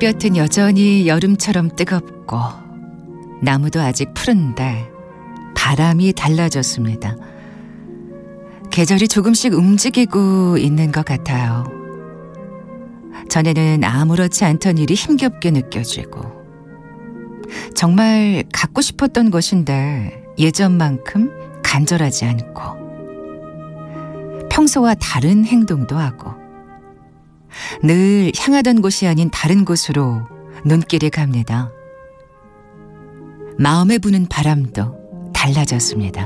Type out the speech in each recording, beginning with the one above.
햇볕은 여전히 여름처럼 뜨겁고 나무도 아직 푸른데 바람이 달라졌습니다. 계절이 조금씩 움직이고 있는 것 같아요. 전에는 아무렇지 않던 일이 힘겹게 느껴지고 정말 갖고 싶었던 것인데 예전만큼 간절하지 않고 평소와 다른 행동도 하고 늘 향하던 곳이 아닌 다른 곳으로 눈길이 갑니다. 마음에 부는 바람도 달라졌습니다.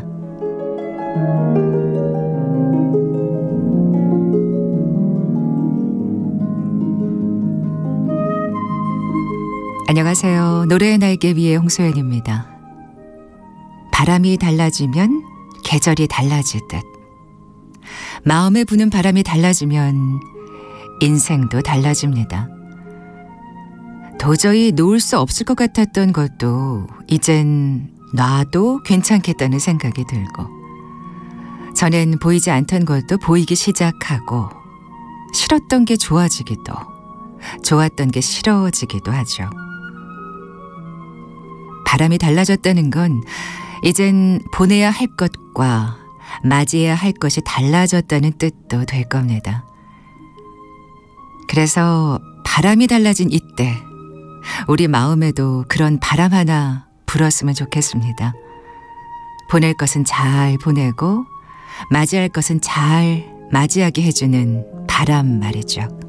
안녕하세요. 노래의 날개 위의 홍소연입니다. 바람이 달라지면 계절이 달라지듯 마음에 부는 바람이 달라지면 인생도 달라집니다. 도저히 놓을 수 없을 것 같았던 것도 이젠 놔도 괜찮겠다는 생각이 들고 전엔 보이지 않던 것도 보이기 시작하고 싫었던 게 좋아지기도 좋았던 게 싫어지기도 하죠. 바람이 달라졌다는 건 이젠 보내야 할 것과 맞이해야 할 것이 달라졌다는 뜻도 될 겁니다. 그래서 바람이 달라진 이때 우리 마음에도 그런 바람 하나 불었으면 좋겠습니다. 보낼 것은 잘 보내고 맞이할 것은 잘 맞이하게 해주는 바람 말이죠.